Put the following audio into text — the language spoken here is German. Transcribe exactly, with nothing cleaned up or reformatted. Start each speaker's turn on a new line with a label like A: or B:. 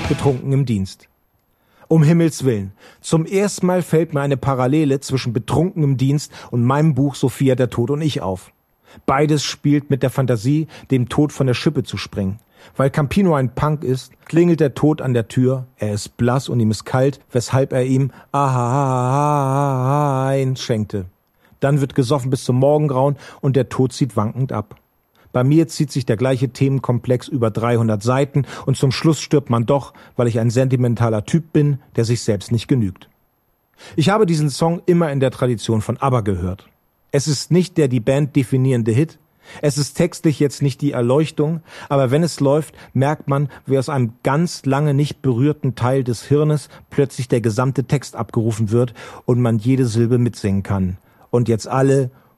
A: betrunken im Dienst. Um Himmels Willen, zum ersten Mal fällt mir eine Parallele zwischen betrunken im Dienst und meinem Buch Sophia, der Tod und ich auf. Beides spielt mit der Fantasie, dem Tod von der Schippe zu springen. Weil Campino ein Punk ist, klingelt der Tod an der Tür, er ist blass und ihm ist kalt, weshalb er ihm Ahahahahain schenkte. Dann wird gesoffen bis zum Morgengrauen und der Tod zieht wankend ab. Bei mir zieht sich der gleiche Themenkomplex über dreihundert Seiten und zum Schluss stirbt man doch, weil ich ein sentimentaler Typ bin, der sich selbst nicht genügt. Ich habe diesen Song immer in der Tradition von ABBA gehört. Es ist nicht der die Band definierende Hit, es ist textlich jetzt nicht die Erleuchtung, aber wenn es läuft, merkt man, wie aus einem ganz lange nicht berührten Teil des Hirnes plötzlich der gesamte Text abgerufen wird und man jede Silbe mitsingen kann. Und jetzt alle